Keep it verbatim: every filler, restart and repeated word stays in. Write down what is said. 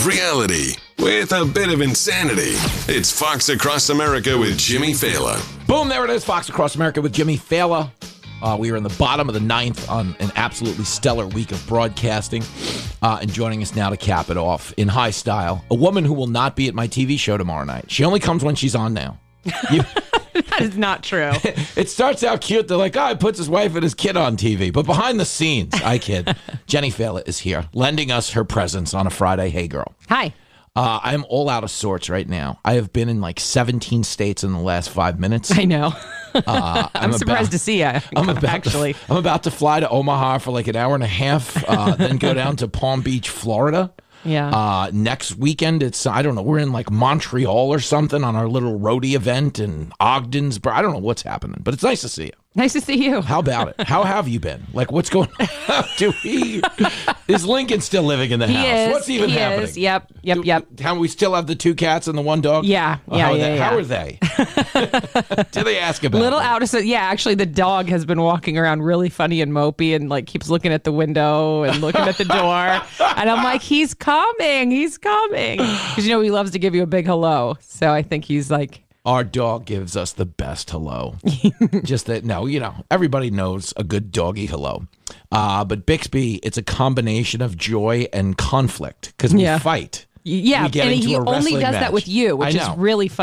of reality with a bit of insanity. It's Fox Across America with Jimmy Fallon. Boom, there it is. Fox Across America with Jimmy Fallon. Uh, we are in the bottom of the ninth on an absolutely stellar week of broadcasting. Uh, and joining us now to cap it off in high style, a woman who will not be at my T V show tomorrow night. She only comes when she's on now. You, that is not true. It starts out cute. They're like, oh, he puts his wife and his kid on T V. But behind the scenes, I kid, Jenny Fallon is here, lending us her presence on a Friday. Hey, girl. Hi. Uh, I'm all out of sorts right now. I have been in like seventeen states in the last five minutes. I know. Uh, I'm, I'm surprised about, to see you. I'm about actually. To, I'm about to fly to Omaha for like an hour and a half, uh, then go down to Palm Beach, Florida. Yeah. Uh, next weekend, it's, I don't know, we're in like Montreal or something on our little roadie event in Ogden's. I don't know what's happening, but it's nice to see you. Nice to see you. How about it? How have you been? Like, what's going on? Do we, is Lincoln still living in the he house? Is, What's even he happening? Is. Yep, yep, Do, yep. How we still have the two cats and the one dog? Yeah, Oh, yeah, how are yeah, they? yeah. How are they? Do they ask about Little them? out of so yeah. Actually, the dog has been walking around really funny and mopey, and like keeps looking at the window and looking at the door. And I'm like, he's coming, he's coming, because you know he loves to give you a big hello. So I think he's like. Our dog gives us the best hello. Just that, no, you know, everybody knows a good doggy hello. Uh, but Bixby, it's a combination of joy and conflict because we Yeah. fight. Yeah, We get and into he a only wrestling does match. that with you, which I is know. really fun.